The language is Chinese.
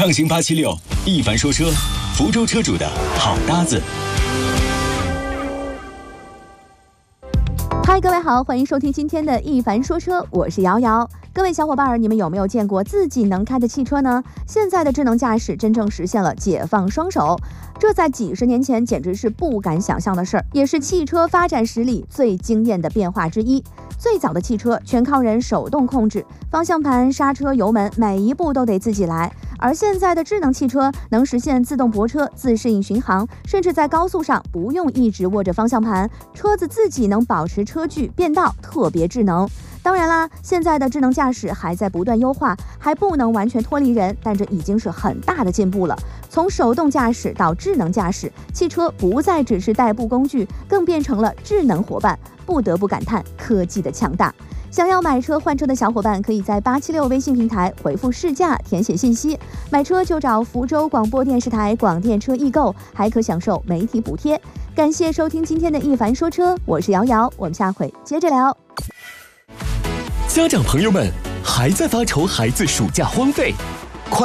畅行876，一凡说车，福州车主的好搭子。 嗨，各位好，欢迎收听今天的一凡说车，我是瑶瑶。各位小伙伴，你们有没有见过自己能开的汽车呢？现在的智能驾驶真正实现了解放双手，这在几十年前简直是不敢想象的事儿，也是汽车发展史里最惊艳的变化之一。最早的汽车全靠人手动控制，方向盘、刹车、油门每一步都得自己来，而现在的智能汽车能实现自动泊车、自适应巡航，甚至在高速上不用一直握着方向盘，车子自己能保持车距变道，特别智能。当然啦，现在的智能驾驶还在不断优化，还不能完全脱离人，但这已经是很大的进步了。从手动驾驶到智能驾驶，汽车不再只是代步工具，更变成了智能伙伴，不得不感叹科技的强大。想要买车换车的小伙伴，可以在876微信平台回复试驾，填写信息，买车就找福州广播电视台广电车易购，还可享受媒体补贴。感谢收听今天的一凡说车，我是瑶瑶，我们下回接着聊。 家长朋友们，还在发愁孩子暑假荒废？